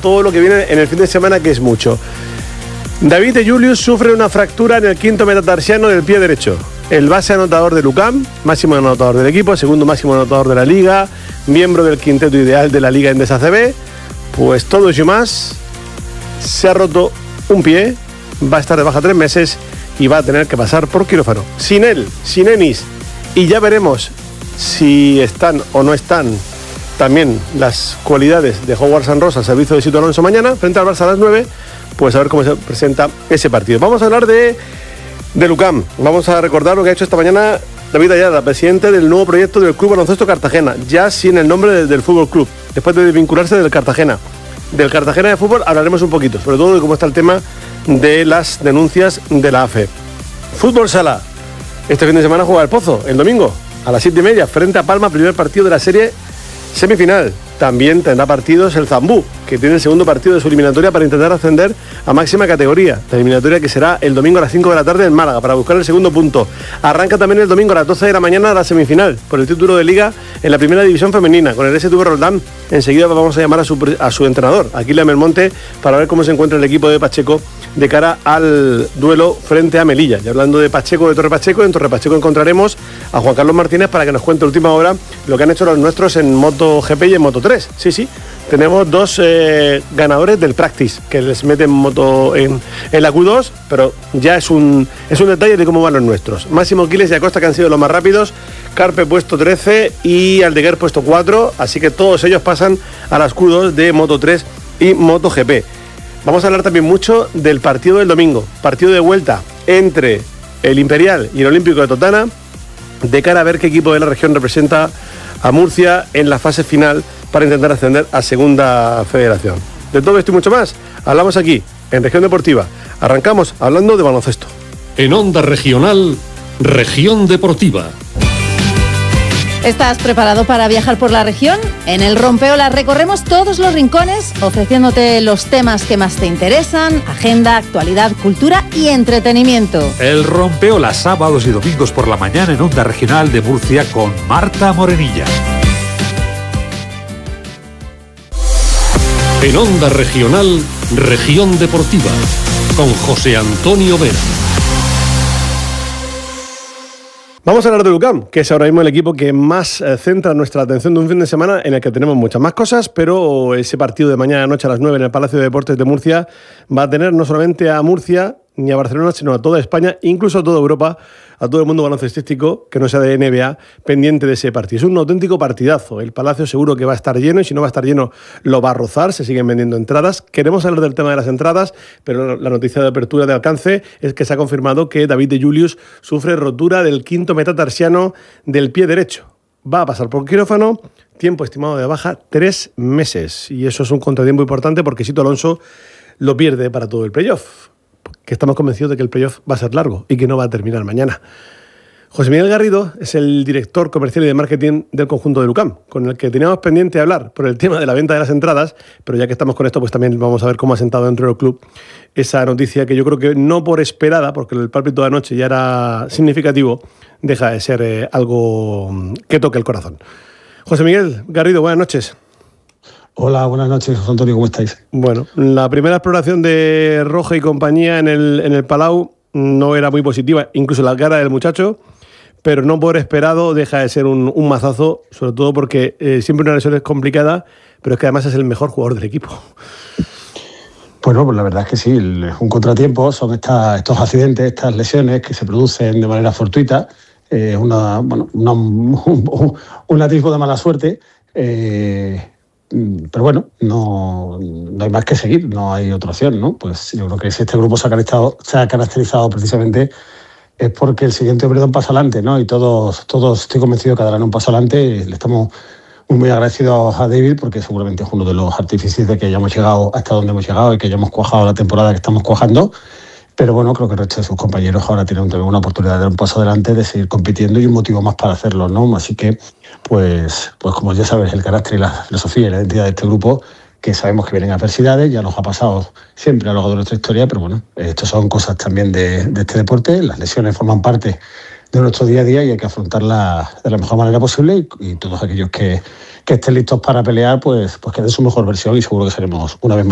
todo lo que viene en el fin de semana, que es mucho. David de Julius sufre una fractura en el quinto metatarsiano del pie derecho. El base anotador del UCAM, máximo anotador del equipo, segundo máximo anotador de la liga, miembro del quinteto ideal de la liga Endesa CB, pues todo eso y más, se ha roto un pie, va a estar de baja 3 meses y va a tener que pasar por quirófano. Sin él, sin Enis, y ya veremos si están o no están también las cualidades de Howard Sanros al servicio de Sito Alonso mañana, frente al Barça a las 9, pues a ver cómo se presenta ese partido. Vamos a hablar del UCAM. Vamos a recordar lo que ha hecho esta mañana David Ayala, presidente del nuevo proyecto del Club Baloncesto Cartagena, ya sin el nombre del Fútbol Club, después de desvincularse del Cartagena. Del Cartagena de fútbol hablaremos un poquito, sobre todo de cómo está el tema de las denuncias de la AFE. Fútbol Sala. Este fin de semana juega el Pozo, el domingo, a las 7:30, frente a Palma, primer partido de la serie semifinal. También tendrá partidos el Zambú, que tiene el segundo partido de su eliminatoria para intentar ascender a máxima categoría. La eliminatoria que será el domingo a las 5 de la tarde en Málaga, para buscar el segundo punto. Arranca también el domingo a las 12 de la mañana la semifinal, por el título de Liga en la primera división femenina, con el STV Roldán. Enseguida vamos a llamar a su entrenador, Aquiles Belmonte, para ver cómo se encuentra el equipo de Pacheco de cara al duelo frente a Melilla. Y hablando de Pacheco, de Torre Pacheco, en Torre Pacheco encontraremos a Juan Carlos Martínez para que nos cuente a última hora lo que han hecho los nuestros en MotoGP y en Moto3. Sí, tenemos dos ganadores del Practice, que les meten moto en la Q2, pero ya es un detalle de cómo van los nuestros. Máximo Quiles y Acosta, que han sido los más rápidos, Carpe puesto 13 y Aldeguer puesto 4, así que todos ellos pasan a las Q2 de Moto3 y MotoGP. Vamos a hablar también mucho del partido del domingo, partido de vuelta entre el Imperial y el Olímpico de Totana, de cara a ver qué equipo de la región representa a Murcia en la fase final para intentar ascender a Segunda Federación. De todo esto y mucho más, hablamos aquí, en Región Deportiva. Arrancamos hablando de baloncesto. En Onda Regional, Región Deportiva. ¿Estás preparado para viajar por la región? En el Rompeolas recorremos todos los rincones, ofreciéndote los temas que más te interesan, agenda, actualidad, cultura y entretenimiento. El Rompeolas, sábados y domingos por la mañana en Onda Regional de Murcia con Marta Morenilla. En Onda Regional, Región Deportiva, con José Antonio Vera. Vamos a hablar del UCAM, que es ahora mismo el equipo que más centra nuestra atención de un fin de semana en el que tenemos muchas más cosas, pero ese partido de mañana noche a las 9 en el Palacio de Deportes de Murcia va a tener no solamente a Murcia ni a Barcelona, sino a toda España, incluso a toda Europa, a todo el mundo baloncestístico que no sea de NBA, pendiente de ese partido. Es un auténtico partidazo. El Palacio seguro que va a estar lleno, y si no va a estar lleno, lo va a rozar. Se siguen vendiendo entradas. Queremos hablar del tema de las entradas, pero la noticia de apertura de alcance es que se ha confirmado que David de Julius sufre rotura del quinto metatarsiano del pie derecho. Va a pasar por quirófano, tiempo estimado de baja 3 meses. Y eso es un contratiempo importante porque Sito Alonso lo pierde para todo el playoff, que estamos convencidos de que el playoff va a ser largo y que no va a terminar mañana. José Miguel Garrido es el director comercial y de marketing del conjunto del UCAM, con el que teníamos pendiente hablar por el tema de la venta de las entradas, pero ya que estamos con esto, pues también vamos a ver cómo ha sentado dentro del club esa noticia que yo creo que no por esperada, porque el pálpito de anoche ya era significativo, deja de ser algo que toque el corazón. José Miguel Garrido, buenas noches. Hola, buenas noches, José Antonio, ¿cómo estáis? Bueno, la primera exploración de Roja y compañía en el Palau no era muy positiva, incluso la cara del muchacho, pero no por esperado deja de ser un mazazo, sobre todo porque siempre una lesión es complicada, pero es que además es el mejor jugador del equipo. Bueno, pues la verdad es que sí, es un contratiempo, son estos accidentes, estas lesiones que se producen de manera fortuita, un atisbo de mala suerte. Pero bueno, no hay más que seguir, no hay otra opción, ¿no? Pues yo creo que si este grupo se ha caracterizado precisamente es porque el siguiente hombre da un paso adelante, ¿no? Y todos estoy convencido que darán un paso adelante. Le estamos muy agradecidos a David porque seguramente es uno de los artífices de que hayamos llegado hasta donde hemos llegado y que hayamos cuajado la temporada que estamos cuajando. Pero bueno, creo que el resto de sus compañeros ahora tienen también una oportunidad de dar un paso adelante, de seguir compitiendo y un motivo más para hacerlo, ¿no? Así que, pues como ya sabes, el carácter y la filosofía y la identidad de este grupo, que sabemos que vienen adversidades, ya nos ha pasado siempre a lo largo de nuestra historia, pero bueno, esto son cosas también de este deporte, las lesiones forman parte de nuestro día a día y hay que afrontarlas de la mejor manera posible y todos aquellos que estén listos para pelear, pues que den su mejor versión y seguro que seremos una vez más